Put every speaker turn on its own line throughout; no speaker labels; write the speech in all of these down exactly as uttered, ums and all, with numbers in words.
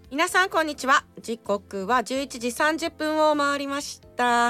皆さんこんにちは。時刻はじゅういちじさんじゅっぷんを回りました。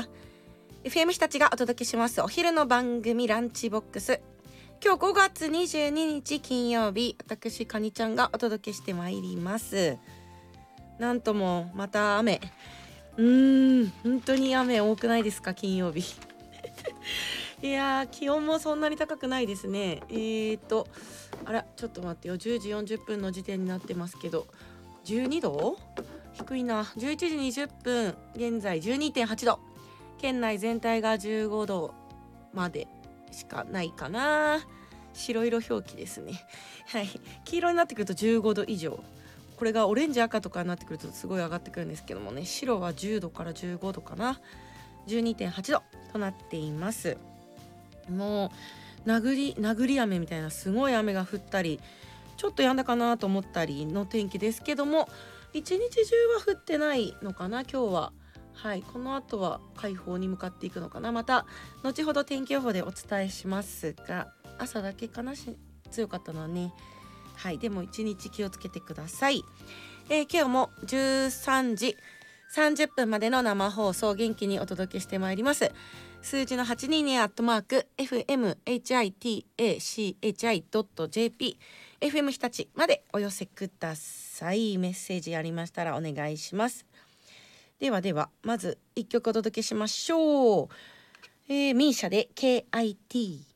エフエム 日立がお届けしますお昼の番組ランチボックス。今日ごがつにじゅうににち金曜日、私かにちゃんがお届けしてまいります。なんともまた雨、うーん本当に雨多くないですか、金曜日いやー、気温もそんなに高くないですね。えーとあらちょっと待ってよ、じゅうじよんじゅっぷんの時点になってますけど、じゅうにど低いな。じゅういちじにじゅっぷん現在 じゅうにてんはちど、県内全体がじゅうごどまでしかないかな。白色表記ですね。はい、黄色になってくるとじゅうごど以上、これがオレンジ赤とかになってくるとすごい上がってくるんですけどもね、白はじゅうどからじゅうごどかな。 じゅうにてんはちどとなっています。もう殴り殴り雨みたいな、すごい雨が降ったりちょっと止んだかなと思ったりの天気ですけども、一日中は降ってないのかな今日は。はい、この後は解放に向かっていくのかな。また後ほど天気予報でお伝えしますが、朝だけかなし強かったのはね。はい、でも一日気をつけてください。えー、今日もじゅうさんじさんじゅっぷんまでの生放送元気にお届けしてまいります。数字のはちにーにアットマーク エフエムエイチアイティーエーシーエイチアイドットジェーピー エフエム 日立までお寄せください。メッセージありましたらお願いします。ではではまずいっきょくお届けしましょう。えー、ミーシャで ケーアイティー。